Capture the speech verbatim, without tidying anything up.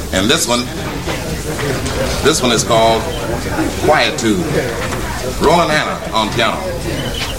And this one, this one is called Quietude. Roland Hanna on piano.